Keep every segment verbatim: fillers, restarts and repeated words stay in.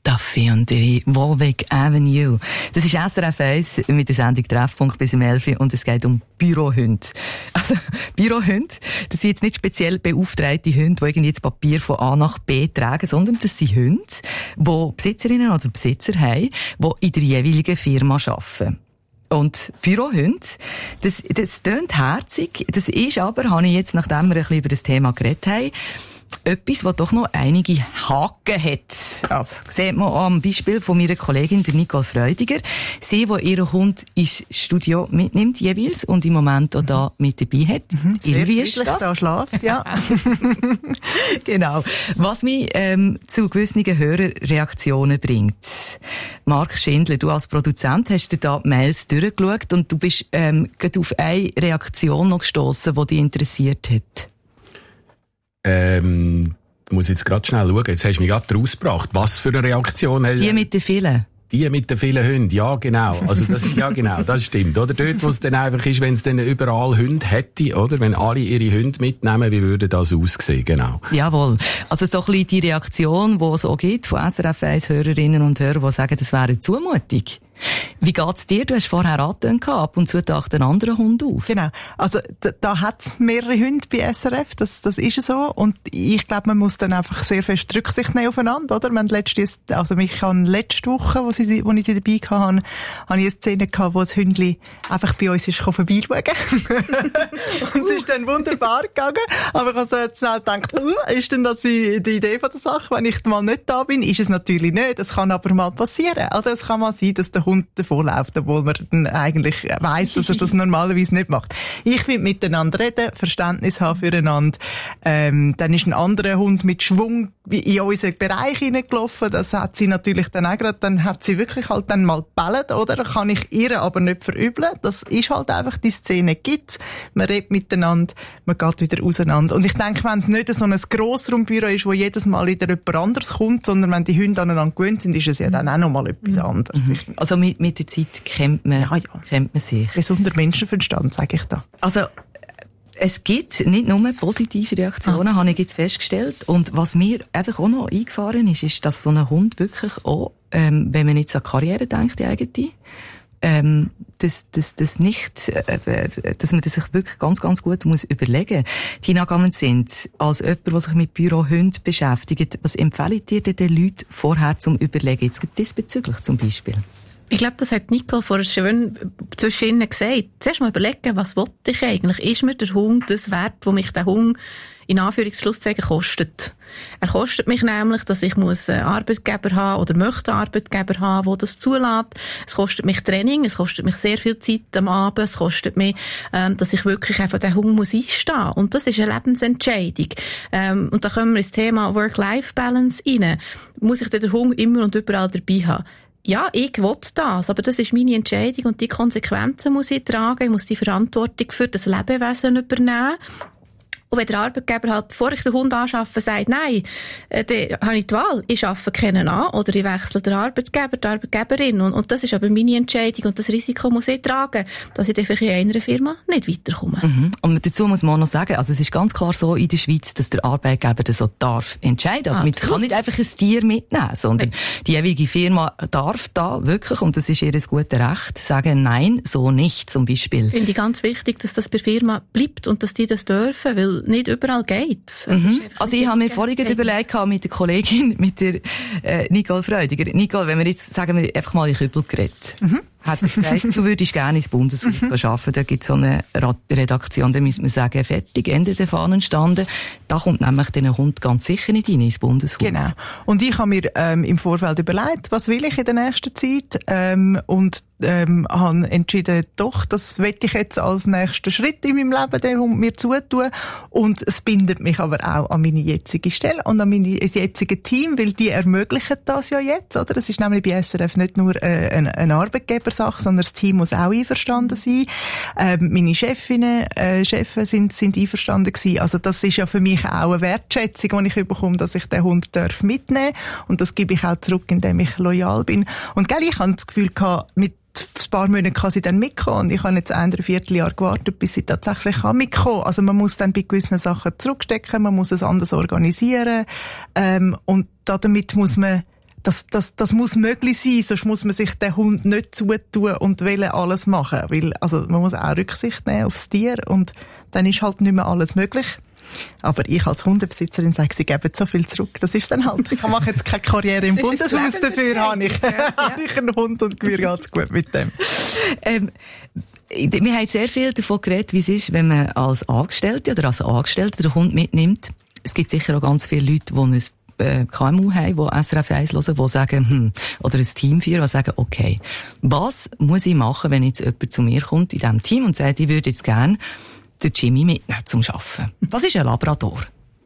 Duffy und ihre Warwick Avenue. Das ist S R F eins mit der Sendung Treffpunkt bis um elf Uhr und es geht um Bürohunde. Also, Bürohunde, das sind jetzt nicht speziell beauftragte Hunde, die irgendwie das Papier von A nach B tragen, sondern das sind Hunde, die Besitzerinnen oder Besitzer haben, die in der jeweiligen Firma arbeiten. Und Bürohunde, das, das tönt herzig, das ist aber, habe ich jetzt, nachdem wir ein bisschen über das Thema geredet haben, etwas, was doch noch einige Haken hat. Also, sieht man am Beispiel von meiner Kollegin, der Nicole Freudiger. Sie, die ihren Hund ins Studio mitnimmt, jeweils, und im Moment auch da mit dabei hat. Mhm, sehr wie ist das? Da schläft, ja. Genau. Was mich ähm, zu gewissen Hörerreaktionen bringt. Marc Schindler, du als Produzent hast dir da Mails durchgeschaut und du bist ähm, gerade auf eine Reaktion noch gestossen, die dich interessiert hat. Ähm, ich muss jetzt gerade schnell schauen. Jetzt hast du mich gerade rausgebracht. Was für eine Reaktion? Die mit den vielen. Die mit den vielen Hunden, ja genau. Also das ist ja genau, das stimmt, oder? Dort, wo es dann einfach ist, wenn es dann überall Hunde hätte, oder? Wenn alle ihre Hunde mitnehmen, wie würde das aussehen, genau? Jawohl. Also so ein bisschen die Reaktion, die es auch gibt von S R F eins Hörerinnen und Hörern, die sagen, das wäre eine Zumutung. Wie geht's dir? Du hast vorher angetönt, ab und zu taucht ein anderer Hund auf. Genau. Also, da, da hat's mehrere Hunde bei S R F. Das, das ist so. Und ich glaube, man muss dann einfach sehr fest Rücksicht nehmen aufeinander, oder? Wir haben letztes, also mich kann letzte Woche, wo, sie, wo ich sie dabei hatte, habe ich eine Szene gehabt, wo das Hündli einfach bei uns ist vorbeischauen. Und es ist dann wunderbar gegangen. Aber ich habe so schnell gedacht, uh, ist denn das die Idee von der Sache? Wenn ich mal nicht da bin, ist es natürlich nicht. Es kann aber mal passieren. Also, es kann mal sein, dass der Hund davonläuft, obwohl man dann eigentlich weiss, dass er das normalerweise nicht macht. Ich finde, miteinander reden, Verständnis haben füreinander. Ähm, dann ist ein anderer Hund mit Schwung in unseren Bereich hineingelaufen. Das hat sie natürlich dann auch gerade, dann hat sie wirklich halt dann mal gebellt, oder? Kann ich ihr aber nicht verübeln. Das ist halt einfach, die Szene gibt's. Man redet miteinander, man geht wieder auseinander. Und ich denke, wenn es nicht so ein Grossraumbüro ist, wo jedes Mal wieder jemand anderes kommt, sondern wenn die Hunde aneinander gewöhnt sind, ist es ja dann auch noch mal etwas anderes. Mhm. Also mit, mit der Zeit kennt man, ja, ja. kennt man sich. Gesunder Menschenverstand, sage ich da. Also, es gibt nicht nur positive Reaktionen, ah. habe ich jetzt festgestellt. Und was mir einfach auch noch eingefahren ist, ist, dass so ein Hund wirklich auch, ähm, wenn man jetzt an Karriere denkt, die eigene, ähm, das, das, das nicht, äh, dass man das sich wirklich ganz, ganz gut muss überlegen. Tina Gammensind, als jemand, der sich mit Bürohunden beschäftigt, was empfehlt ihr den Leuten vorher zum Überlegen? Jetzt diesbezüglich zum Beispiel. Ich glaube, das hat Nicole vorher schön zwischen ihnen gesagt. Zuerst mal überlegen, was will ich eigentlich? Ist mir der Hund das wert, wo mich der Hund in Anführungsschlusszeichen kostet? Er kostet mich nämlich, dass ich muss einen Arbeitgeber haben oder möchte einen Arbeitgeber haben, der das zulässt. Es kostet mich Training, es kostet mich sehr viel Zeit am Abend, es kostet mich, ähm, dass ich wirklich einfach den Hund muss einstehen. Und das ist eine Lebensentscheidung. Ähm, und da kommen wir ins Thema Work-Life-Balance rein. Muss ich den Hund immer und überall dabei haben? Ja, ich will das, aber das ist meine Entscheidung und die Konsequenzen muss ich tragen. Ich muss die Verantwortung für das Lebewesen übernehmen. Und wenn der Arbeitgeber halt, bevor ich den Hund anschaffe, sagt, nein, äh, dann habe ich die Wahl. Ich schaffe keinen an oder ich wechsle den Arbeitgeber, die Arbeitgeberin. Und, und das ist aber meine Entscheidung und das Risiko muss ich tragen, dass ich dann vielleicht in einer Firma nicht weiterkomme. Mhm. Und dazu muss man auch noch sagen, also es ist ganz klar so in der Schweiz, dass der Arbeitgeber das so darf entscheiden. Also man kann nicht einfach ein Tier mitnehmen, sondern nein. Die jeweilige Firma darf da wirklich, und das ist ihr gutes Recht, sagen, nein, so nicht zum Beispiel. Finde ich ganz wichtig, dass das bei der Firma bleibt und dass die das dürfen, weil nicht überall geht's. Mhm. Also ich habe mir vorhin überlegt mit der Kollegin, mit der äh, Nicole Freudiger. Nicole, wenn wir jetzt, sagen wir, einfach mal in Kübel geredet. Mhm. Hat er gesagt, du würdest gerne ins Bundeshaus mhm. arbeiten. Da gibt es so eine Redaktion, da müsste man sagen, fertig, Ende der Fahnenstande. Da kommt nämlich der Hund ganz sicher nicht rein ins Bundeshaus. Genau. Und ich habe mir ähm, im Vorfeld überlegt, was will ich in der nächsten Zeit? Ähm, und ähm, habe entschieden, doch, das will ich jetzt als nächsten Schritt in meinem Leben den Hund mir zutun. Und es bindet mich aber auch an meine jetzige Stelle und an mein jetziges Team, weil die ermöglichen das ja jetzt, oder? Es ist nämlich bei S R F nicht nur äh, ein, ein Arbeitgeber, Sache, sondern das Team muss auch einverstanden sein. Ähm, meine Chefinnen, äh, Chefs sind, sind einverstanden gewesen. Also das ist ja für mich auch eine Wertschätzung, die ich bekomme, dass ich den Hund darf mitnehmen darf. Und das gebe ich auch zurück, indem ich loyal bin. Und gell, ich habe das Gefühl gehabt, mit ein paar Monaten kann sie dann mitkommen. Und ich habe jetzt ein Vierteljahr gewartet, bis sie tatsächlich kann mitkommen. Also man muss dann bei gewissen Sachen zurückstecken, man muss es anders organisieren. Ähm, und damit muss man das, das, das muss möglich sein, sonst muss man sich den Hund nicht zutun und wollen alles machen. Weil, also, man muss auch Rücksicht nehmen aufs Tier und dann ist halt nicht mehr alles möglich. Aber ich als Hundebesitzerin sage, sie geben so viel zurück. Das ist dann halt. Ich mache jetzt keine Karriere im Bundeshaus, dafür habe ich, ja, ja. habe ich einen Hund und mir geht's gut mit dem. Ähm, wir haben sehr viel davon geredet, wie es ist, wenn man als Angestellte oder als Angestellter den Hund mitnimmt. Es gibt sicher auch ganz viele Leute, die ein K M U haben, die S R F eins hören, die sagen, hm, oder ein Team führen, die sagen, okay, was muss ich machen, wenn jetzt jemand zu mir kommt in diesem Team und sagt, ich würde jetzt gerne den Jimmy mitnehmen zum Arbeiten. Was ist ein Labrador?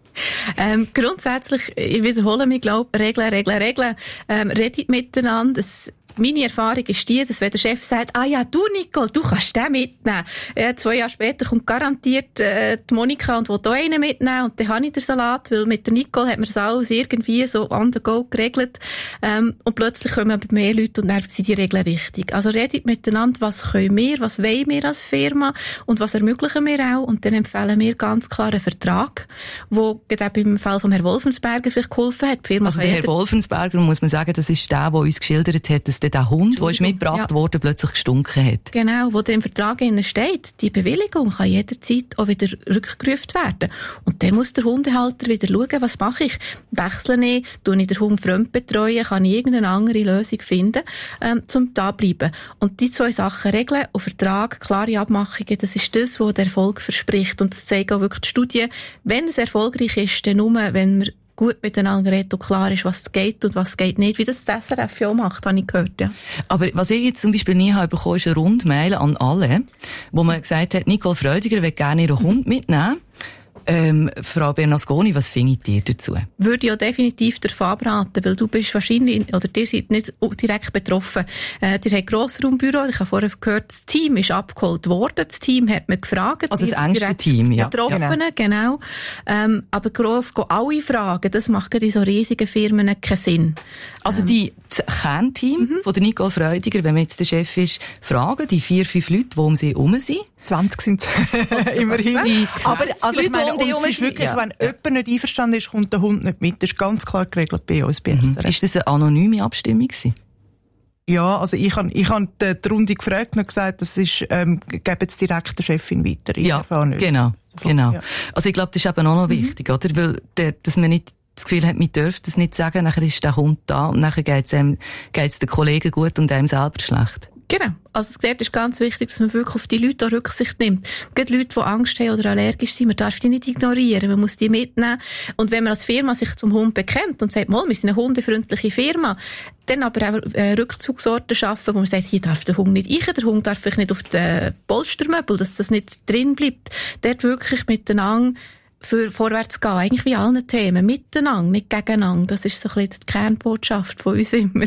Ähm, grundsätzlich, ich wiederhole mich, glaube Regeln, Regeln, Regeln. Ähm, redet miteinander. Es Meine Erfahrung ist die, dass wenn der Chef sagt, ah ja, du Nicole, du kannst den mitnehmen. Äh, zwei Jahre später kommt garantiert äh, die Monika und will da einen mitnehmen und dann habe ich den Salat, weil mit der Nicole hat man das alles irgendwie so on the go geregelt. Ähm, und plötzlich kommen aber mehr Leute und dann sind die Regeln wichtig. Also redet miteinander, was können wir, was wollen wir als Firma und was ermöglichen wir auch. Und dann empfehlen wir ganz klar einen Vertrag, wo gerade im Fall von Herrn Wolfensberger vielleicht geholfen hat. Die Firma also der Herr Wolfensberger, muss man sagen, das ist der, der uns geschildert hat, dass der Hund, der ist mitgebracht ja. worden, plötzlich gestunken hat. Genau, wo im Vertrag steht, die Bewilligung kann jederzeit auch wieder rückgerufen werden. Und dann muss der Hundehalter wieder schauen, was mache ich? Wechsle ich, tue ich den Hund fremd betreuen, kann ich irgendeine andere Lösung finden, ähm, zum da bleiben. Und die zwei Sachen regeln und Vertrag, klare Abmachungen, das ist das, was der Erfolg verspricht. Und das zeigen auch wirklich die Studien. Wenn es erfolgreich ist, dann nur, wenn wir gut miteinander redet und klar ist, was geht und was geht nicht, wie das das S R F ja auch macht, habe ich gehört, ja. Aber was ich jetzt zum Beispiel nie habe bekommen, ist eine Rundmail an alle, wo man gesagt hat, Nicole Freudiger will gerne ihren Hund mitnehmen. Ähm, Frau Bernasconi, was findet ihr dazu? Würde ich auch definitiv davon abraten, weil du bist wahrscheinlich, oder ihr seid nicht direkt betroffen. Äh, ihr habt Grossraumbüro, ich habe vorher gehört, das Team ist abgeholt worden, das Team hat mir gefragt. Also das engste Team, ja. Betroffenen, ja, genau. Ähm, aber gross go alle fragen, das macht in so riesigen Firmen keinen Sinn. Also ähm. die das Kernteam mhm. von der Nicole Freudiger, wenn man jetzt der Chef ist, fragen, die vier, fünf Leute, die um sie herum sind, zwanzig sind es immerhin. Aber also ich meine, und es ist wirklich, ja. wenn jemand nicht einverstanden ist, kommt der Hund nicht mit. Das ist ganz klar geregelt bei uns. Bei mhm. Ist das eine anonyme Abstimmung gewesen? Ja, also ich habe ich hab die, die Runde gefragt und gesagt, das ist, ähm, geben jetzt direkt der Chefin weiter. Ich ja, genau, genau. Ja. Also ich glaube, das ist eben auch noch mhm. wichtig, oder? Weil, der, dass man nicht das Gefühl hat, man dürfte das nicht sagen, nachher ist der Hund da und nachher geht's einem, geht's den Kollegen gut und einem selber schlecht. Genau. Also, es ist ganz wichtig, dass man wirklich auf die Leute auch Rücksicht nimmt. Gerade Leute, die Angst haben oder allergisch sind, man darf die nicht ignorieren. Man muss die mitnehmen. Und wenn man als Firma sich zum Hund bekennt und sagt, mal, wir sind eine hundefreundliche Firma, dann aber auch äh, Rückzugsorte schaffen, wo man sagt, hier darf der Hund nicht rein, der Hund darf vielleicht nicht auf den Polstermöbel, dass das nicht drin bleibt. Dort wirklich miteinander für vorwärts gehen. Eigentlich wie allen Themen. Miteinander, nicht gegeneinander. Das ist so ein bisschen die Kernbotschaft von uns immer.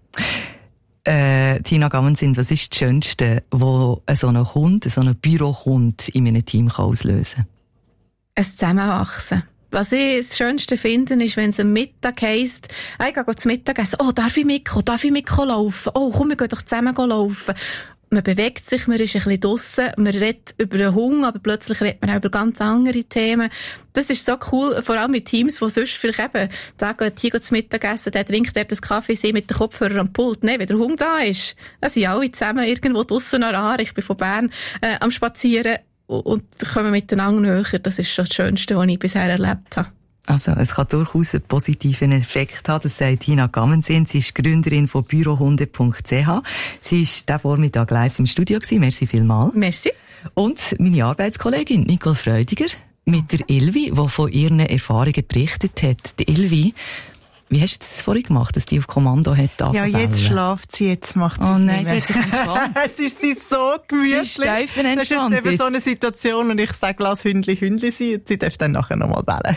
Äh, Tina Gammensin, was ist das Schönste, wo so ein Hund, so ein Bürohund in einem Team kann auslösen kann? Ein Zusammenwachsen. Was ich das Schönste finde, ist, wenn es am Mittag heisst, ah, ich gehe zum Mittagessen, oh, darf ich mitkommen, darf ich mitkommen laufen? Oh, komm, wir gehen doch zusammen laufen. Man bewegt sich, man ist ein bisschen draussen, man redet über den Hunger, aber plötzlich redet man auch über ganz andere Themen. Das ist so cool, vor allem mit Teams, die sonst vielleicht eben, da geht hier zum Mittagessen, der trinkt dort das Kaffee, sie mit dem Kopfhörer am Pult. Nein, wenn der Hund da ist, dann sind alle zusammen irgendwo draussen an der Aare, ich bin von Bern, äh, am Spazieren und kommen miteinander näher. Das ist schon das Schönste, was ich bisher erlebt habe. Also, es kann durchaus einen positiven Effekt haben, das sagt Tina Gammensin. Sie ist Gründerin von bürohunde punkt c h. Sie ist diesen Vormittag live im Studio gewesen. Merci vielmals. Merci. Und meine Arbeitskollegin Nicole Freudiger mit der Ilvi, die von ihren Erfahrungen berichtet hat. Die Ilvi, wie hast du das vorhin gemacht, dass die auf Kommando hat? Ja, jetzt schlaft sie, jetzt macht sie oh, es nein, nicht sie hat sich entspannt. Es ist sie so gemütlich. Sie ist entspannt. Das ist jetzt eben so eine Situation, und ich sage, lass Hündli Hündli sein, und sie darf dann nachher nochmal bellen.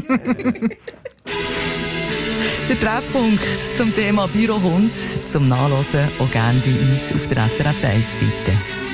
Der Treffpunkt zum Thema Bürohund, zum Nachlesen auch gerne bei uns auf der S R F eins Seite.